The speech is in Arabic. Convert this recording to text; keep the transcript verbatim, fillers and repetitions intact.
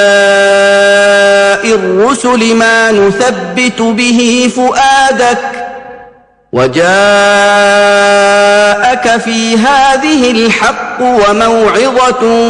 الرسل ما نثبت به فؤادك وجاءك في هذه الحق وموعظة